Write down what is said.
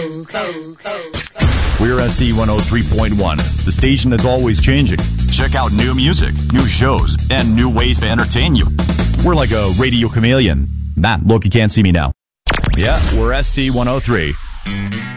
We're SC 103.1, the station that's always changing. Check out new music, new shows, and new ways to entertain you. We're like a radio chameleon. Look, you can't see me now. Yeah, we're SC 103.